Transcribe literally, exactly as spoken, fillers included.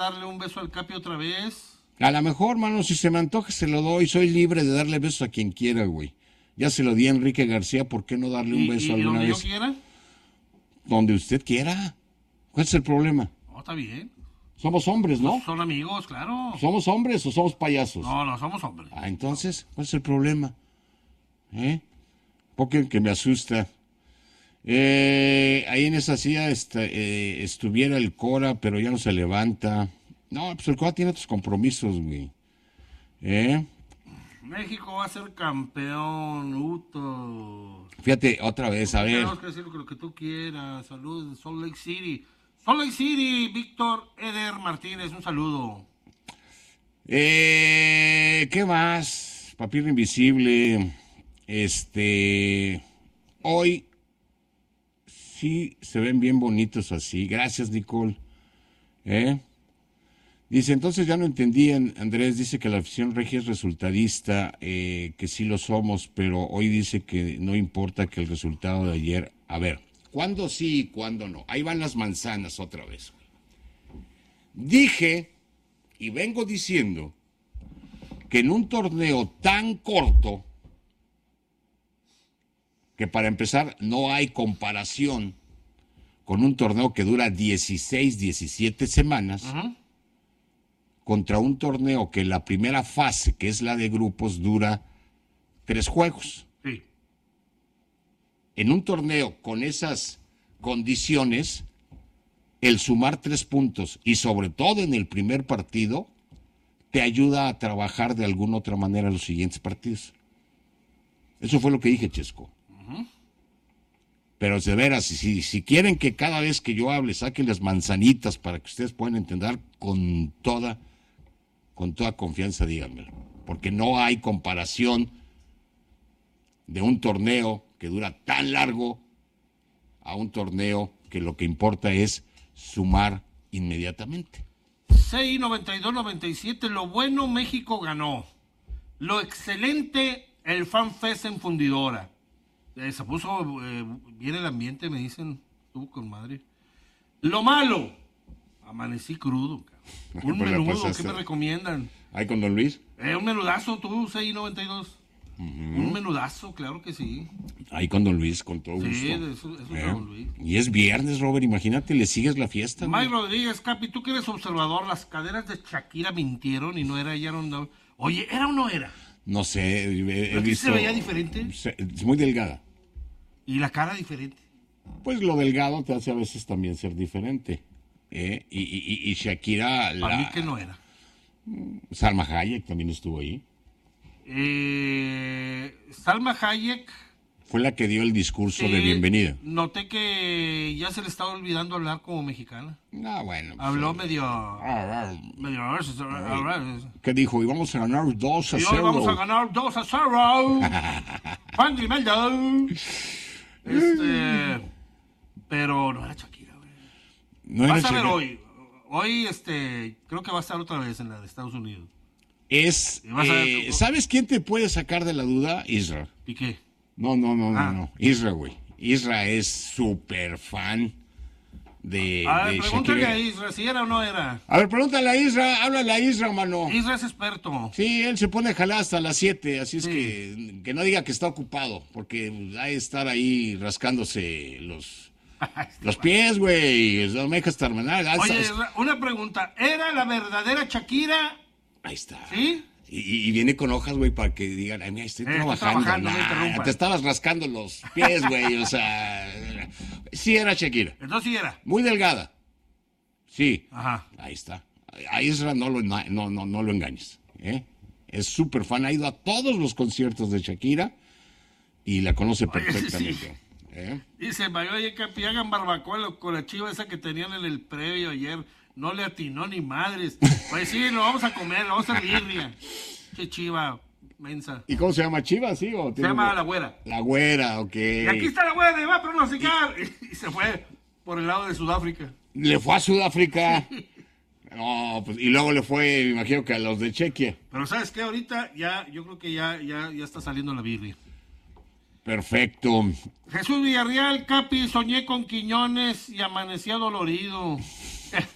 darle un beso al Capi otra vez. A lo mejor, mano, si se me antoja se lo doy. Soy libre de darle besos a quien quiera, güey. Ya se lo di a Enrique García, ¿por qué no darle un beso ¿Y, y alguna donde vez? yo quiera? Donde usted quiera. ¿Cuál es el problema? No, está bien. Somos hombres, ¿no? Pues son amigos, claro. ¿Somos hombres o somos payasos? No, no, somos hombres. Ah, entonces, ¿cuál es el problema? ¿Eh? Porque que me asusta. Eh, ahí en esa silla esta, eh, estuviera el Cora, pero ya no se levanta. No, pues el Cora tiene otros compromisos, güey. ¿Eh? México va a ser campeón, Uto. Fíjate, otra vez, a ver. Tenemos que decir lo que tú quieras. Saludos de Salt Lake City. Salt Lake City, Víctor Eder Martínez, un saludo. Eh, ¿qué más? Papel invisible. Este. Hoy sí se ven bien bonitos así. Gracias, Nicole. ¿Eh? Dice, entonces ya no entendían, Andrés, dice que la afición regia es resultadista, eh, que sí lo somos, pero hoy dice que no importa que el resultado de ayer... A ver, ¿cuándo sí y cuándo no? Ahí van las manzanas otra vez. Dije, y vengo diciendo, que en un torneo tan corto, que para empezar no hay comparación con un torneo que dura dieciséis, diecisiete semanas, uh-huh. contra un torneo que la primera fase, que es la de grupos, dura tres juegos. Sí. En un torneo con esas condiciones, el sumar tres puntos, y sobre todo en el primer partido, te ayuda a trabajar de alguna otra manera los siguientes partidos. Eso fue lo que dije, Chesco. Uh-huh. Pero de veras, si, si quieren que cada vez que yo hable saquen las manzanitas para que ustedes puedan entender con toda, con toda confianza, díganmelo. Porque no hay comparación de un torneo que dura tan largo a un torneo que lo que importa es sumar inmediatamente. C I noventa y dos noventa y siete, lo bueno México ganó. Lo excelente, el FanFest en Fundidora. Eh, se puso eh, bien el ambiente, me dicen, estuvo con madre. Lo malo, amanecí crudo. Un pues menudo, ¿qué me recomiendan? ¿Ahí con Don Luis? Eh, un menudazo, tú, C I noventa y dos. Uh-huh. Un menudazo, claro que sí. Ahí con Don Luis, con todo sí, gusto. Sí, eso, eso ¿Eh? es Don Luis. Y es viernes, Robert, imagínate, le sigues la fiesta. Mike ¿no? Rodríguez, Capi, tú que eres observador, las caderas de Shakira mintieron y no era, ya no... Oye, ¿era o no era? No sé, he, he visto... ¿Se veía diferente? Es muy delgada. ¿Y la cara diferente? Pues lo delgado te hace a veces también ser diferente. ¿eh? Y, y, y Shakira... La... A mí que no era. Salma Hayek también estuvo ahí. Eh, Salma Hayek... Fue la que dio el discurso eh, de bienvenida. Noté que ya se le estaba olvidando hablar como mexicana. Ah, bueno. Pues, Habló sí. medio... Ah, medio... ¿Qué dijo? Y vamos a ganar dos a cero. Y hoy vamos a ganar dos a cero. Juan Grimaldo. Este... Pero no era Shakira, güey. No era Vas a ver Shakira. hoy. Hoy, este... Creo que va a estar otra vez en la de Estados Unidos. Es... Eh, tu... ¿Sabes quién te puede sacar de la duda? Israel. ¿Y qué? No, no, no, ah. no, no. Isra, güey. Isra es súper fan de, a ver, de pregúntale Shakira. a Isra, si era o no era. A ver, pregúntale a Isra, háblale a Isra, mano. Isra es experto. Sí, él se pone a jalar hasta las siete, así es Sí. que que no diga que está ocupado, porque hay que estar ahí rascándose los, los pies, güey. No me dejas terminar. Oye, una pregunta. ¿Era la verdadera Shakira? Ahí está. ¿Sí? Y, y viene con hojas, güey, para que digan, ay, mira, estoy eh, trabajando. trabajando nah, no te estabas rascando los pies, güey, o sea... Sí era Shakira. Entonces sí era. Muy delgada. Sí. Ajá. Ahí está. A Isra no lo, no, no, no lo engañes. ¿eh? Es súper fan, ha ido a todos los conciertos de Shakira y la conoce Oye, perfectamente. Sí. ¿eh? Dice, oye, que hagan barbacoa con la chiva esa que tenían en el previo ayer. No le atinó ni madres. Pues sí, lo vamos a comer, lo vamos a hacer birria. Che chiva, mensa. ¿Y cómo se llama? ¿Chiva, sí? O se llama La Güera. La Güera, ok. Y aquí está La Güera, y va a pronosticar. Y se fue por el lado de Sudáfrica. Le fue a Sudáfrica. No, pues, y luego le fue, me imagino que a los de Chequia. Pero ¿sabes qué? Ahorita ya, yo creo que ya, ya, ya está saliendo la birria. Perfecto. Jesús Villarreal, Capi, soñé con Quiñones y amanecí dolorido.